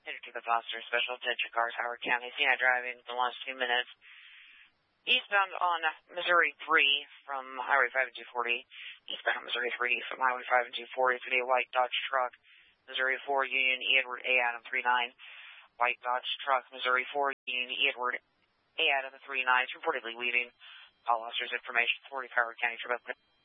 to the Foster Special Attention Cars, Howard County. CI driving the last 2 minutes. Eastbound on Missouri 3 from Highway 5 and 240. Eastbound on Missouri 3 from Highway 5 and 240. It's going to be a white Dodge truck. Missouri 4, Union E. Edward A. Adam 39. White Dodge truck. Missouri 4, Union E. Edward A. Adam 39. It's reportedly leaving. All officers' information. 40 Howard County Tribune.